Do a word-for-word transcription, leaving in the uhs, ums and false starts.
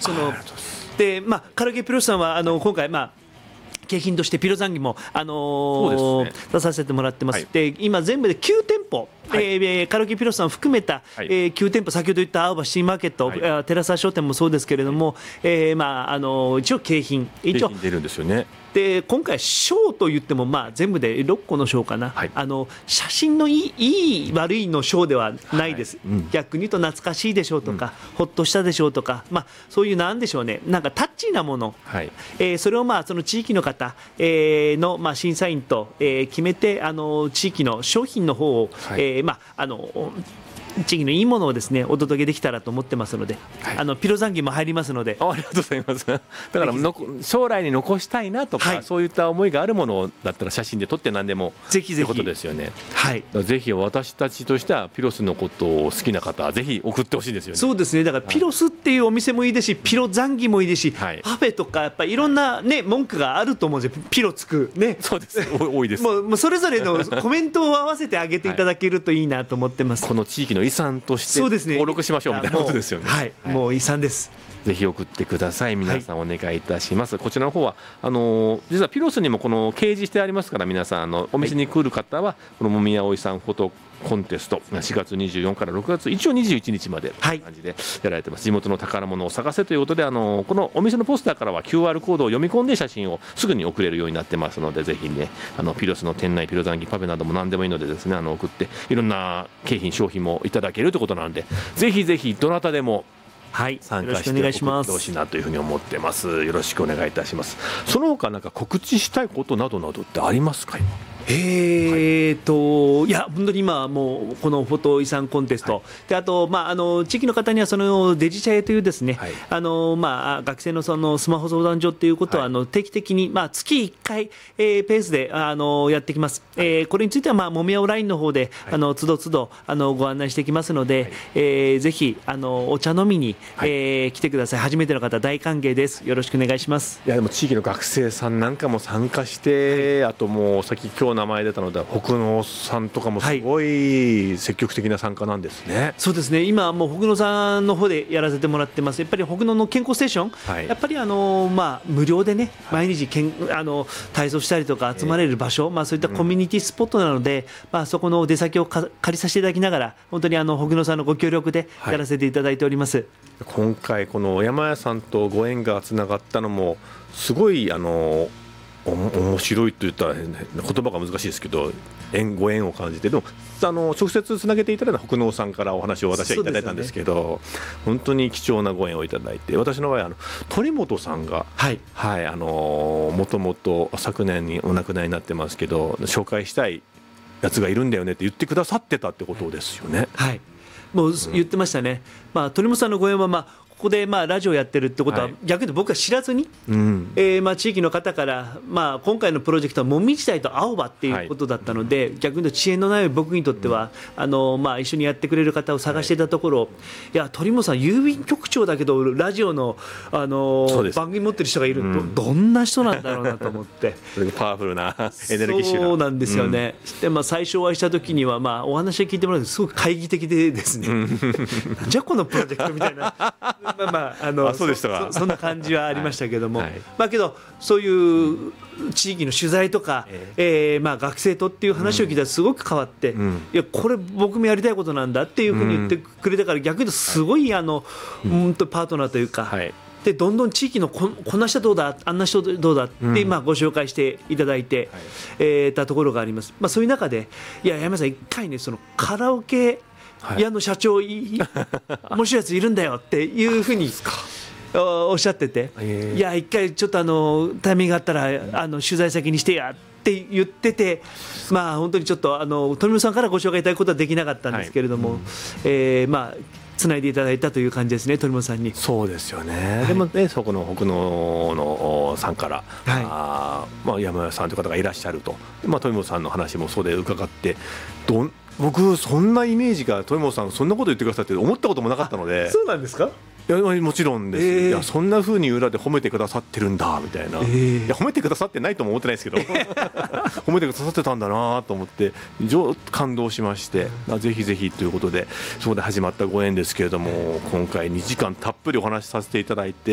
そので、まあ、カラオケピロスさんはあの今回、まあ景品としてピロザンギも、あのーね、出させてもらってます、はい、で今全部できゅうてんぽ、はい、えー、カラオケピロスさんを含めた、はい、えー、きゅうてんぽ、先ほど言った青葉シーマーケット、はい、テラサ商店もそうですけれども、えーまああのー、一応景品一応景品出るんですよね。 で今回賞と言っても、まあ、全部でろっこの賞かな、はい、あの写真のいい、いい悪いの賞ではないです、はい、うん、逆に言うと懐かしいでしょうとか、うん、ほっとしたでしょうとか、まあ、そういうなんでしょうね、なんかタッチーなもの、はい、えー、それをまあその地域の方、えー、のまあ審査員と、えー、決めて、あの地域の商品の方を、はい、えーまああの地域のいいものをですねお届けできたらと思ってますので、はい、あのピロザンギも入りますので。 あ, ありがとうございます。だからの将来に残したいなとか、はい、そういった思いがあるものだったら写真で撮って何でもぜひぜひということですよね。はい、ぜひ私たちとしてはピロスのことを好きな方はぜひ送ってほしいですよね。 そうですね、だからピロスっていうお店もいいですし、ピロザンギもいいですし、はい、パフェとかやっぱりいろんな、ね、文句があると思うんですよ。ピロつく、ね、 そうです多いです。 もう、もうそれぞれのコメントを合わせてあげていただけるといいなと思ってます、はい、 この地域の遺産として登録しましょうみたいなことですよね。 はい、はい、もう遺産です。 ぜひ送ってください。皆さんお願いいたします、はい、こちらの方はあの実はピロスにもこの掲示してありますから、皆さんあのお店に来る方はこのもみやおいさんフォトコンテストしがつにじゅうよっかからろくがつ一応にじゅういちにちまでという感じでやられてます、はい、地元の宝物を探せということで、あのこのお店のポスターからは キューアール コードを読み込んで写真をすぐに送れるようになってますので、ぜひね、あのピロスの店内ピロザンギパフェなども何でもいいのでですね、あの送っていろんな景品商品もいただけるということなので、ぜひぜひどなたでも参加して送ってほしいなというふうに思ってます。よろしくお願いいたします。その他なんか告知したいことなどなどってありますか今？ えーと、はい、いや本当に今もうこのフォト遺産コンテスト、はい、であと、まあ、あの地域の方にはそのデジチャエというですね、はい、あのまあ、学生のそのスマホ相談所ということは、はい、あの定期的に、まあ、月いっかい、えー、ペースであのやってきます、はい、えー、これについては、まあ、もみやオラインの方で、はい、あのつどつどあのご案内していきますので、はい、えー、ぜひあのお茶飲みに、はい、えー、来てください。初めての方大歓迎です。よろしくお願いします。 いやでも地域の学生さんなんかも参加して、はい、あともうさっき今日名前出たので北野さんとかもすごい積極的な参加なんですね。はい、 そうですね、今もう北野さんの方でやらせてもらってます。やっぱり北野の健康ステーション、はい、やっぱりあの、まあ、無料でね、毎日けんあの体操したりとか集まれる場所、えーまあ、そういったコミュニティスポットなので、うん、まあ、そこの出先をか借りさせていただきながら本当にあの北野さんのご協力でやらせていただいております。はい、 今回この山屋さんとご縁がつながったのもすごいあのお面白いと言ったら言葉が難しいですけど、縁ご縁を感じて、でもあの直接つなげていただいた北能さんからお話を私はいただいたんですけど、ね、本当に貴重なご縁をいただいて、私の場合あの鳥本さんが、はいはい、あのもともと昨年にお亡くなりになってますけど、紹介したいやつがいるんだよねって言ってくださってたってことですよね。 はい、もう言ってましたね。うん、まあ、鳥本さんのご縁は、まあここでまあラジオやってるってことは、はい、逆に僕は知らずに、うん、えー、まあ地域の方から、まあ、今回のプロジェクトはもみじ鯛と青葉っていうことだったので、はい、逆に言うと遅延のない僕にとっては、うん、あのまあ、一緒にやってくれる方を探していたところ、はい、いや鳥本さん郵便局長だけどラジオの、あの番組持ってる人がいる、うん、ど, どんな人なんだろうなと思ってそれでパワフルなエネルギッシュな、 そうなんですよね。うん、でまあ、最初お会いした時には、まあ、お話を聞いてもらうとすごく懐疑的でですね、うん、なんじゃこのプロジェクトみたいなまあまああのあそうでしたか。 そ, そんな感じはありましたけども、 はいはい、 まあ、けどそういう地域の取材とか、えーえーまあ、学生とっていう話を聞いたらすごく変わって、うん、いやこれ僕もやりたいことなんだっていうふうに言ってくれたから、逆に言うとすごい、あの、はい、うんとパートナーというか、はい、でどんどん地域の こ, こんな人どうだあんな人どうだって、うん、まあ、ご紹介していただいて、はい、えー、たところがあります。まあ、そういう中でいや山さん一回ねそのカラオケ屋の社長、はい、面白いやついるんだよっていうふうにおっしゃってて、いや一回ちょっとあのタイミングがあったらあの取材先にしてやって言ってて、まあ本当にちょっとあの富野さんからご紹介いただくことはできなかったんですけれども、はい、うん、えー、まあつないでいただいたという感じですね、鳥本さんに。 そうですよね。はい、でもね、そこの北野のさんから、はい、あ、まあ、山屋さんという方がいらっしゃると、まあ、鳥本さんの話もそうで伺って、どん僕そんなイメージが鳥本さんそんなこと言ってくださって思ったこともなかったので。 そうなんですか。 いやもちろんです、えー、いやそんな風に裏で褒めてくださってるんだみたいな、えー、いや褒めてくださってないとも思ってないですけど褒めてくださってたんだなと思って感動しまして、ぜひぜひということでそこで始まったご縁ですけれども、今回にじかんたっぷりお話しさせていただいて、